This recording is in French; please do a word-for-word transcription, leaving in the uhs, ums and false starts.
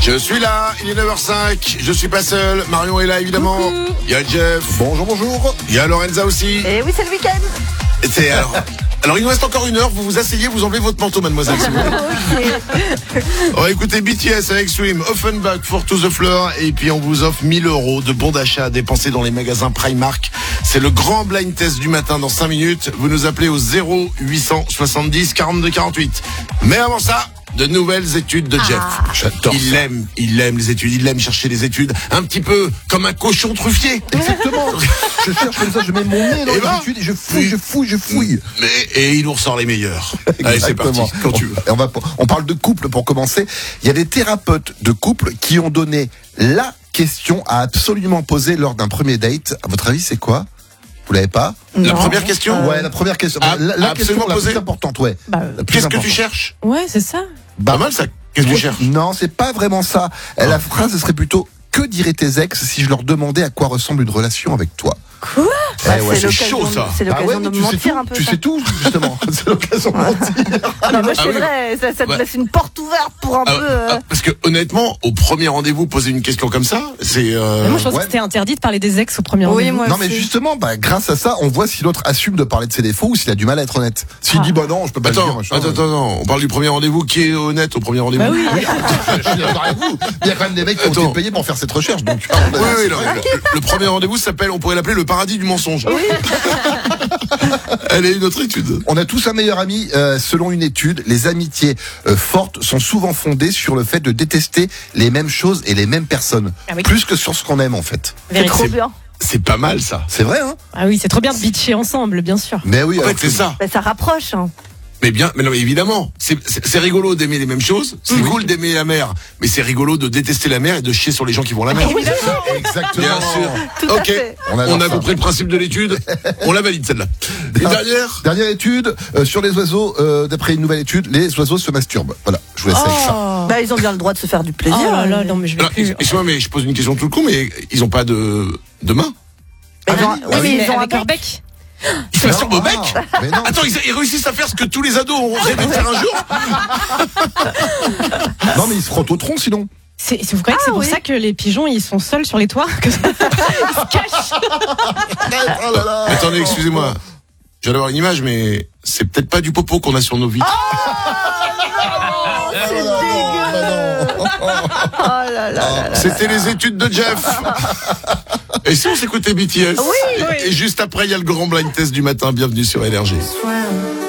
Je suis là, il est neuf heures cinq, je suis pas seul, Marion est là évidemment. Coucou. Il y a Jeff. Bonjour, bonjour. Il y a Lorenza aussi. Et oui, c'est le week-end. Et c'est alors. Alors il nous reste encore une heure, vous vous asseyez, vous enlevez votre manteau mademoiselle. Si vous voulez. On va écouter B T S avec Swim, Offenbach for To The Floor, et puis on vous offre mille euros de bons d'achat à dépenser dans les magasins Primark. C'est le grand blind test du matin dans cinq minutes. Vous nous appelez au zéro huit cent soixante-dix quarante-deux quarante-huit. Mais avant ça, de nouvelles études de Jeff. Ah. J'adore il ça. aime, il aime les études, il aime chercher les études, un petit peu comme un cochon truffier. Exactement. Je cherche comme ça, je mets mon nez dans Et les bah, études et je fouille, je fouille, je fouille. Mais, et il nous ressort les meilleurs. Allez, c'est parti, quand tu veux. Et on, va, on parle de couple pour commencer. Il y a des thérapeutes de couple qui ont donné la question à absolument poser lors d'un premier date. À votre avis, c'est quoi? Vous l'avez pas? La Non. première question Ouais, la première question. Ah, la la question absolument la posée. plus importante, ouais. Bah, La plus Qu'est-ce que tu importante. cherches? Ouais, c'est ça. Pas mal ça. Qu'est-ce que tu cherches? Non, c'est pas vraiment ça. Ah. La phrase ce serait plutôt: que diraient tes ex si je leur demandais à quoi ressemble une relation avec toi? Quoi? Eh Bah, ouais, c'est c'est l'occasion chaud, ça. de- C'est Bah l'occasion ouais, de mais me tu sais mentir tout, un peu. tu ça. sais tout, justement. C'est l'occasion de mentir. Non, mais Ah c'est oui. vrai, ça, ça te Ouais. laisse une porte ouverte pour un Ah, peu. euh, ah, parce que honnêtement, au premier rendez-vous, poser une question comme ça, c'est. euh, Mais moi, je pensais ouais. que c'était interdit de parler des ex au premier Oui, rendez-vous. moi Non, aussi. mais justement, bah, grâce à ça, on voit si l'autre assume de parler de ses défauts ou s'il a du mal à être honnête. S'il Ah. dit, bah non, je peux pas le Attends, dire, machin. attends, attends, attends, on parle du premier rendez-vous. Qui est honnête au premier rendez-vous? Bah oui. Oui, je suis d'accord avec vous. Il y a quand même des mecs qui ont Attends. été payés pour faire cette recherche, donc. Oui, oui, non, le, le premier rendez-vous s'appelle, on pourrait l'appeler le paradis du mensonge. Elle est une autre étude. On a tous un meilleur ami. Euh, selon une étude, les amitiés euh, fortes sont souvent fondées sur le fait de détester les mêmes choses et les mêmes personnes. Ah oui. Plus que sur ce qu'on aime, en fait. C'est Vérité. trop C'est- bien. C'est pas mal ça. C'est vrai, hein? Ah oui, c'est trop bien de bitcher ensemble, bien sûr. Mais oui, En alors fait, c'est que- ça. Bah, ça rapproche. Hein. Mais bien, mais non, mais évidemment, c'est c'est- c'est rigolo d'aimer les mêmes choses. C'est cool d'aimer la mer, mais c'est rigolo de détester la mer et de chier sur les gens qui vont à la mer. Exactement. Bien sûr. Tout à Ok, fait. On on, adore a ça. compris le principe de l'étude. On la valide celle-là. Une dernière. Dernière étude euh, sur les oiseaux. euh, D'après une nouvelle étude, les oiseaux se masturbent. Voilà, je vous laisse avec ça. Oh, Bah, ils ont bien le droit de se faire du oh plaisir. là là, hein. non mais je vais Alors, plus. excuse-moi, mais je pose une question tout le coup, mais ils ont pas de de main. Ils ont- oui, oui, mais mais ils ont un avec leur bec. bec. Ils se masturbent au bec. Ah, mais non. Attends, ils, ils réussissent à faire ce que tous les ados ont rêvé de faire un jour. Non, mais ils se frottent au tronc sinon. C'est, c'est- vous croyez que c'est Ah pour oui. ça que les pigeons ils sont seuls sur les toits que ça- Ils se cachent. Oh là là. Attendez, excusez-moi. Je viens d'avoir une image, mais c'est peut-être pas du popo qu'on a sur nos vitres. Ah, voilà, non, bah non. Oh là là là là. C'était les études de Jeff. Et si on s'écoutait B T S? Oui, et, oui. et juste après, il y a le grand blind test du matin. Bienvenue sur Énergie. Swim.